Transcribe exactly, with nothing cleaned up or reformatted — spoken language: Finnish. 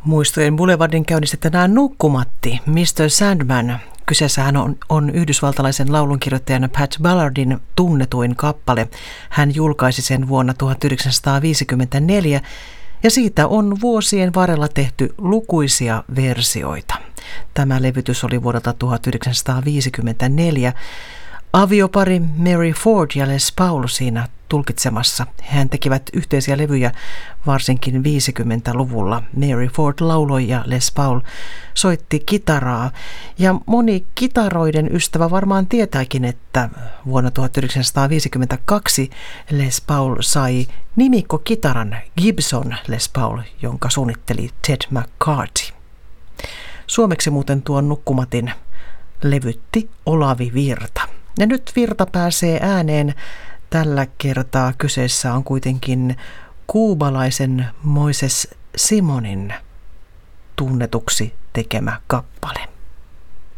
Muistojen Boulevardin käynnistetään Nukkumatti, mister Sandman. Kyseessähän on, on yhdysvaltalaisen laulunkirjoittajan Pat Ballardin tunnetuin kappale. Hän julkaisi sen vuonna tuhatyhdeksänsataaviisikymmentäneljä ja siitä on vuosien varrella tehty lukuisia versioita. Tämä levytys oli vuodelta tuhatyhdeksänsataaviisikymmentäneljä. Aviopari Mary Ford ja Les Paul siinä tulkitsemassa. Hän tekivät yhteisiä levyjä varsinkin viisikymmentäluvulla. Mary Ford lauloi ja Les Paul soitti kitaraa. Ja moni kitaroiden ystävä varmaan tietääkin, että vuonna tuhatyhdeksänsataaviisikymmentäkaksi Les Paul sai nimikkokitaran Gibson Les Paul, jonka suunnitteli Ted McCarthy. Suomeksi muuten tuon Nukkumatin levytti Olavi Virta. Ja nyt Virta pääsee ääneen. Tällä kertaa kyseessä on kuitenkin kuubalaisen Moises Simonin tunnetuksi tekemä kappale.